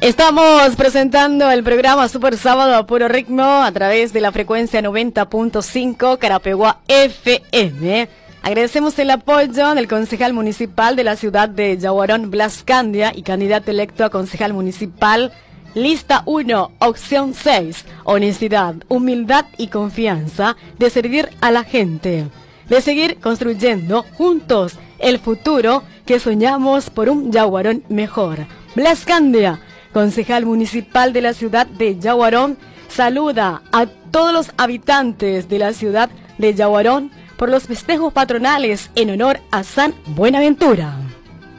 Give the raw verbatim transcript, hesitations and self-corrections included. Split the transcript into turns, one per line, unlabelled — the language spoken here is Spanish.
Estamos presentando el programa Super Sábado a puro ritmo a través de la frecuencia noventa punto cinco Carapeguá F M. Agradecemos el apoyo del concejal municipal de la ciudad de Yaguarón, Blas Candia, y candidato electo a concejal municipal, lista uno, opción seis, honestidad, humildad y confianza de servir a la gente, de seguir construyendo juntos el futuro que soñamos por un Yaguarón mejor. Blas Candia, concejal municipal de la ciudad de Yaguarón, saluda a todos los habitantes de la ciudad de Yaguarón por los festejos patronales en honor a San Buenaventura.